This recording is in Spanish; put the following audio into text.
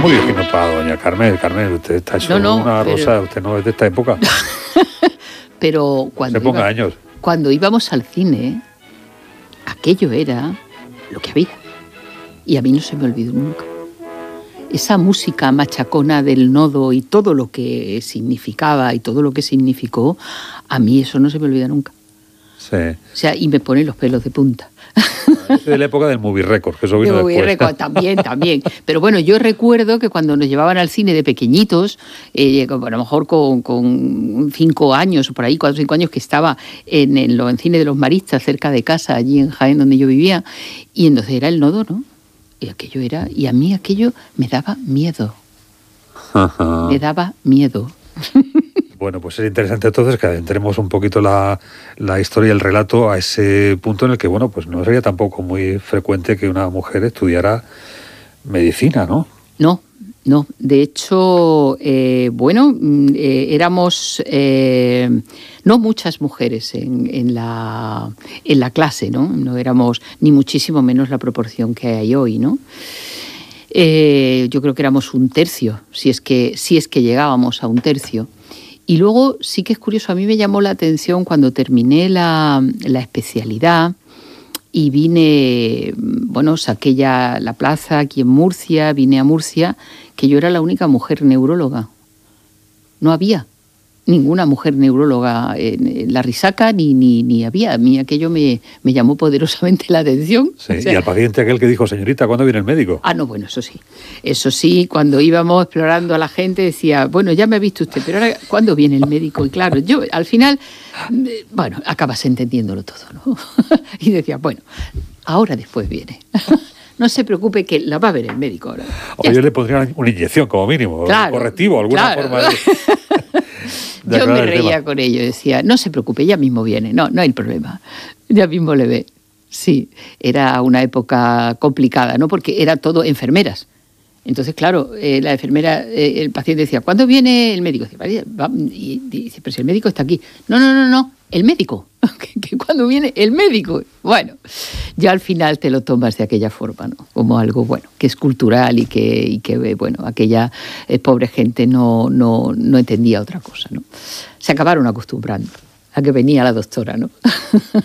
muy viejito para doña Carmen. Carmen, usted está hecho una rosa, usted no es de esta época. Pero cuando íbamos al cine, aquello era lo que había. Y a mí no se me olvidó nunca. Esa música machacona del Nodo y todo lo que significaba y todo lo que significó, a mí eso no se me olvida nunca. Sí. O sea, y me pone los pelos de punta. Yo soy de la época del Movie Record, que eso vino después. Movie Record, también. Pero bueno, yo recuerdo que cuando nos llevaban al cine de pequeñitos, a lo mejor con 5 años o por ahí, 4 o 5 años, que estaba en el cine de los Maristas, cerca de casa, allí en Jaén, donde yo vivía, y entonces era el Nodo, ¿no? Y a mí aquello me daba miedo. Me daba miedo. Bueno, pues es interesante entonces que adentremos un poquito la historia y el relato a ese punto en el que, bueno, pues no sería tampoco muy frecuente que una mujer estudiara medicina, ¿no? No. De hecho, éramos no muchas mujeres en la clase, ¿no? No éramos ni muchísimo menos la proporción que hay hoy, ¿no? Yo creo que éramos 1/3, si es que llegábamos a 1/3. Y luego sí que es curioso, a mí me llamó la atención cuando terminé la especialidad y vine, saqué ya la plaza aquí en Murcia, vine a Murcia, que yo era la única mujer neuróloga. No había ninguna mujer neuróloga en la Risaca, ni había. A mí aquello me llamó poderosamente la atención. Sí, o sea, y al paciente aquel que dijo, señorita, ¿cuándo viene el médico? Bueno, eso sí. Eso sí, cuando íbamos explorando a la gente decía, bueno, ya me ha visto usted, pero ahora, ¿cuándo viene el médico? Y claro, yo al final, acabas entendiéndolo todo, ¿no? Y decía, bueno, ahora después viene. No se preocupe que la va a ver el médico ahora. O yo le pondría una inyección como mínimo, claro, un correctivo, alguna forma de... Yo me reía con ello, decía, no se preocupe, ya mismo viene, no hay problema, ya mismo le ve. Sí, era una época complicada, ¿no? Porque era todo enfermeras. Entonces, claro, la enfermera, el paciente decía, ¿cuándo viene el médico? Y dice, pero si el médico está aquí. No, el médico. Que cuando viene el médico. Bueno, ya al final te lo tomas de aquella forma, ¿no? Como algo, bueno, que es cultural y que bueno, aquella pobre gente no entendía otra cosa, ¿no? Se acabaron acostumbrando a que venía la doctora, ¿no?